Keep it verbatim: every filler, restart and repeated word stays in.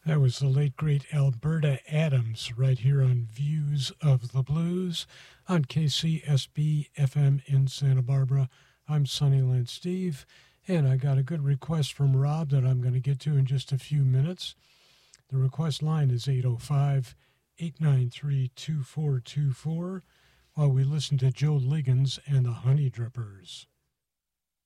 That was the late, great Alberta Adams right here on Views of the Blues on K C S B F M in Santa Barbara. I'm Sunnyland Steve, and I got a good request from Rob that I'm going to get to in just a few minutes. The request line is eight oh five, eight nine three, two four two four while we listen to Joe Liggins and the Honey Drippers.